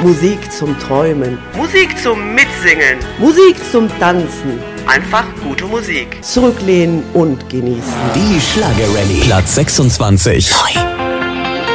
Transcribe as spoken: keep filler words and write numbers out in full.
Musik zum Träumen. Musik zum Mitsingen. Musik zum Tanzen. Einfach gute Musik. Zurücklehnen und genießen. Die Schlagerrallye. Platz sechsundzwanzig. Neu.